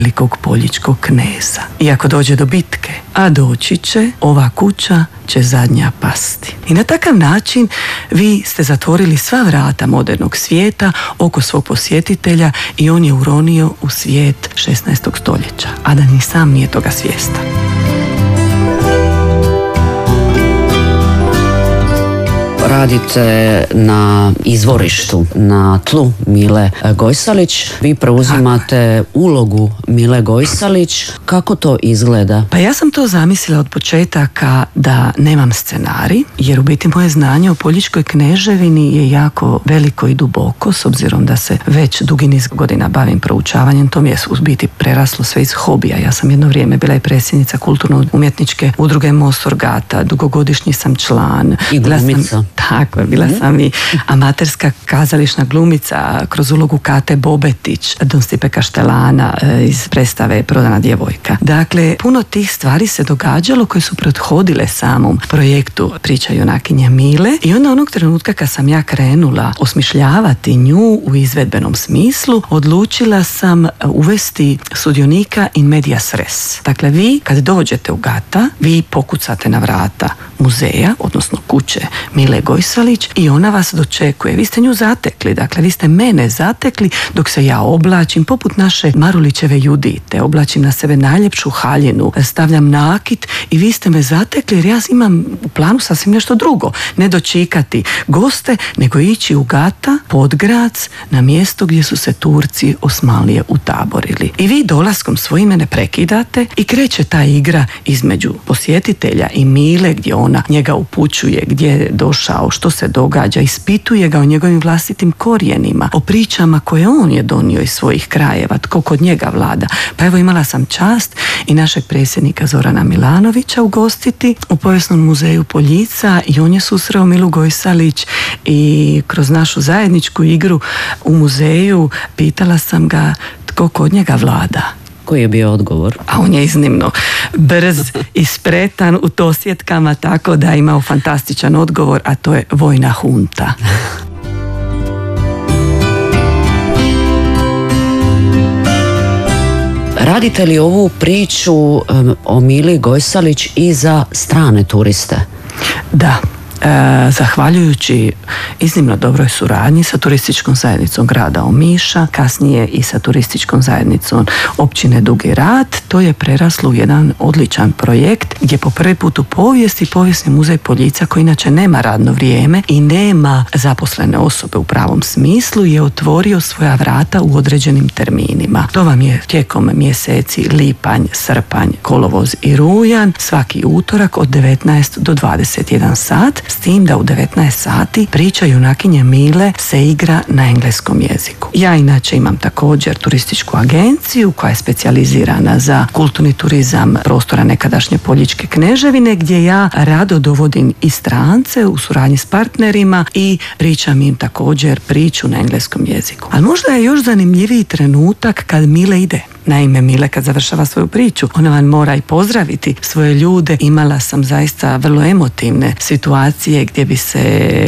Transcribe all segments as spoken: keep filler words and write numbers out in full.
velikog poljičkog kneza. I ako dođe do bitke, a doći će, ova kuća će zadnja pasti. I na takav način vi ste zatvorili sva vrata modernog svijeta oko svog posjetitelja i on je uronio u svijet šesnaestog stoljeća, a da ni sam nije toga svjestan. Radite na izvorištu, na tlu Mile Gojsalić. Vi preuzimate ulogu Mile Gojsalić. Kako to izgleda? Pa ja sam to zamislila od početaka da nemam scenarij, jer u biti moje znanje o Poljičkoj kneževini je jako veliko i duboko, s obzirom da se već dugi niz godina bavim proučavanjem. To mi je u biti preraslo sve iz hobija. Ja sam jedno vrijeme bila i predsjednica kulturno-umjetničke udruge Mostorgata, dugogodišnji sam član. I glumica. Tako, bila sam i amaterska kazališna glumica kroz ulogu Kate Bobetić, Don Stipe Kaštelana iz predstave Prodana djevojka. Dakle, puno tih stvari se događalo koje su prethodile samom projektu Priča junakinje Mile i onda onog trenutka kad sam ja krenula osmišljavati nju u izvedbenom smislu, odlučila sam uvesti sudionika in medias res. Dakle, vi kad dođete u Gata, vi pokucate na vrata muzeja, odnosno kuće Mile Gojsalić i ona vas dočekuje. Vi ste nju zatekli, dakle vi ste mene zatekli dok se ja oblačim poput naše Marulićeve Judite, oblačim na sebe najljepšu haljinu, stavljam nakit i vi ste me zatekli jer ja imam u planu sasvim nešto drugo. Ne dočekati goste, nego ići u Gata, Podgrac, na mjesto gdje su se Turci Osmanlije utaborili. I vi dolaskom svojim mene prekidate i kreće ta igra između posjetitelja i Mile gdje ona njega upućuje, gdje je došao, što se događa, ispituje ga o njegovim vlastitim korijenima, o pričama koje on je donio iz svojih krajeva, tko kod njega vlada. Pa evo imala sam čast i našeg predsjednika Zorana Milanovića ugostiti u Povijesnom muzeju Poljica i on je susreo Milu Gojsalić i kroz našu zajedničku igru u muzeju pitala sam ga tko kod njega vlada. Koji je bio odgovor? A on je iznimno brz i spretan u dosjetkama, tako da je imao fantastičan odgovor, a to je vojna hunta. Radite li ovu priču um, o Mili Gojsalić i za strane turiste? Da. E, zahvaljujući iznimno dobroj suradnji sa turističkom zajednicom grada Omiša, kasnije i sa turističkom zajednicom općine Dugi Rat, to je preraslo u jedan odličan projekt gdje po prvi put u povijesti Povijesni muzej Poljica, koji inače nema radno vrijeme i nema zaposlene osobe u pravom smislu, je otvorio svoja vrata u određenim terminima. To vam je tijekom mjeseci lipanj, srpanj, kolovoz i rujan, svaki utorak od devetnaest do dvadeset jedan sat, s tim da u devetnaest sati Priča junakinje Mile se igra na engleskom jeziku. Ja inače imam također turističku agenciju koja je specijalizirana za kulturni turizam prostora nekadašnje Poljičke kneževine, gdje ja rado dovodim i strance u suradnji s partnerima i pričam im također priču na engleskom jeziku. Ali možda je još zanimljiviji trenutak kad Mile ide. Naime, Mile kad završava svoju priču, ona vam mora i pozdraviti svoje ljude. Imala sam zaista vrlo emotivne situacije gdje bi se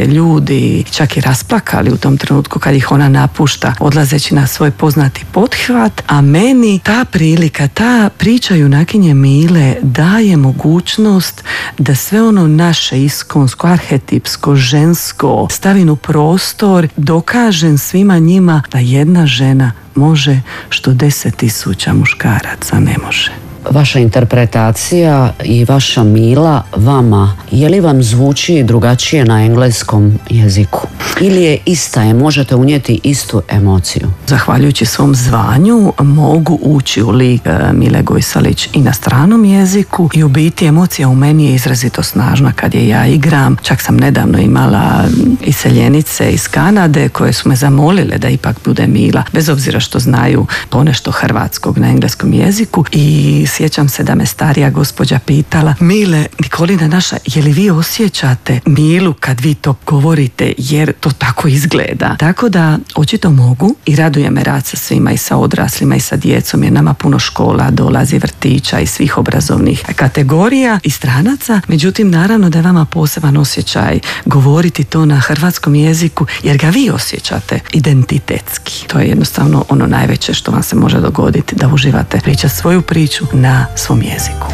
ljudi čak i rasplakali u tom trenutku kad ih ona napušta, odlazeći na svoj poznati pothvat, a meni ta prilika, ta priča junakinje Mile daje mogućnost da sve ono naše iskonsko, arhetipsko, žensko stavim u prostor, dokažem svima njima da jedna žena može što deset tisuća muškaraca ne može. Vaša interpretacija i vaša Mila vama, je li vam zvuči drugačije na engleskom jeziku? Ili je ista, je možete unijeti istu emociju? Zahvaljujući svom zvanju mogu ući u lik Mile Gojsalić i na stranom jeziku i u biti emocija u meni je izrazito snažna kad je ja igram. Čak sam nedavno imala iseljenice iz Kanade koje su me zamolile da ipak bude Mila, bez obzira što znaju ponešto hrvatskog na engleskom jeziku, i sjećam se da me starija gospođa pitala: Mile, Nikolina naša, je li vi osjećate Milu kad vi to govorite, jer to tako izgleda? Tako da očito mogu i raduje me rad sa svima, i sa odraslima i sa djecom, jer nama puno škola dolazi, vrtića i svih obrazovnih kategorija i stranaca. Međutim, naravno da je vama poseban osjećaj govoriti to na hrvatskom jeziku, jer ga vi osjećate identitetski. To je jednostavno ono najveće što vam se može dogoditi, da uživate pričati svoju priču na svom jeziku.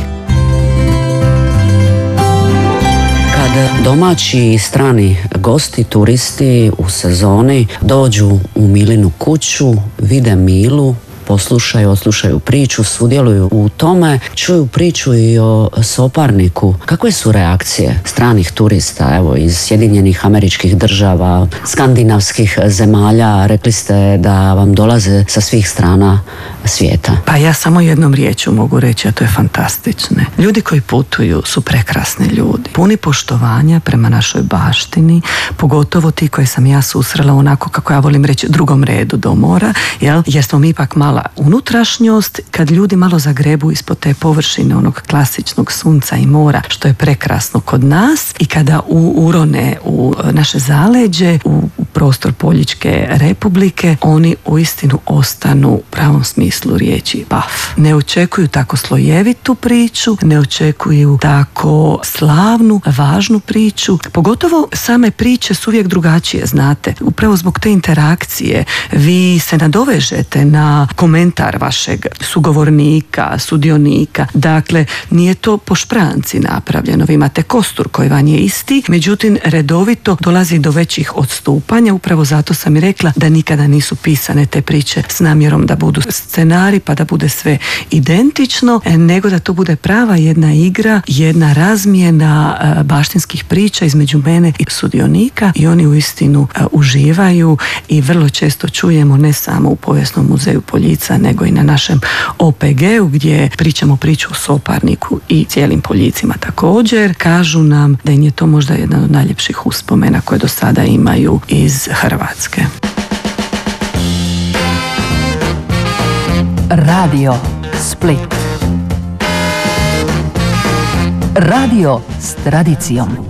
Kad domaći i strani gosti, turisti u sezoni dođu u Milinu kuću, vide Milu, poslušaju, odslušaju priču, sudjeluju u tome, čuju priču i o soparniku. Kakve su reakcije stranih turista, evo, iz Sjedinjenih Američkih Država, skandinavskih zemalja? Rekli ste da vam dolaze sa svih strana svijeta. Pa ja samo jednom riječju mogu reći, a to je fantastične. Ljudi koji putuju su prekrasni ljudi, puni poštovanja prema našoj baštini, pogotovo ti koje sam ja susrela onako, kako ja volim reći, drugom redu do mora, jel? Jer smo mi ipak mala unutrašnjost, kad ljudi malo zagrebu ispod te površine onog klasičnog sunca i mora, što je prekrasno kod nas, i kada u, urone u naše zaleđe, u, u prostor Poljičke Republike, oni uistinu ostanu u pravom smislu riječi paf. Ne očekuju tako slojevitu priču, ne očekuju tako slavnu, važnu priču. Pogotovo same priče su uvijek drugačije, znate. Upravo zbog te interakcije vi se nadovežete na komentar vašeg sugovornika, sudionika. Dakle, nije to po špranci napravljeno. Vi imate kostur koji vam je isti, međutim, redovito dolazi do većih odstupanja. Upravo zato sam i rekla da nikada nisu pisane te priče s namjerom da budu scenari pa da bude sve identično, nego da to bude prava jedna igra, jedna razmjena baštinskih priča između mene i sudionika, i oni uistinu uživaju i vrlo često čujemo, ne samo u Povijesnom muzeju Poljica, nego i na našem O P G-u gdje pričamo priču o soparniku i cijelim Poljicima također. Kažu nam da im je to možda jedan od najljepših uspomena koje do sada imaju iz Hrvatske. Radio Split. Radio s tradicijom.